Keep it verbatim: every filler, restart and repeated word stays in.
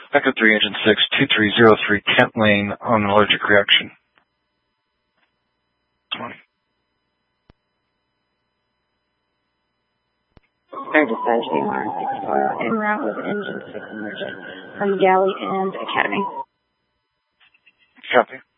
Echo three, Engine six, two three zero three, Kent Lane on an allergic reaction. Air dispatch, D M R six four, en route with Engine six allergic from Galley and Academy. Copy.